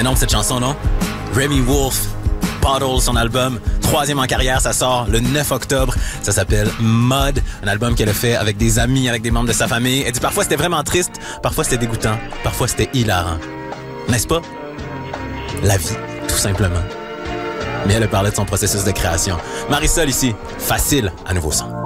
Énorme cette chanson, non? Remy Wolf, Bottle, son album, 3e en carrière, ça sort le 9 octobre. Ça s'appelle Mud, un album qu'elle a fait avec des amis, avec des membres de sa famille. Elle dit parfois c'était vraiment triste, parfois c'était dégoûtant, parfois c'était hilarant. N'est-ce pas? La vie, tout simplement. Mais elle a parlé de son processus de création. Marisol ici, facile à nouveau son.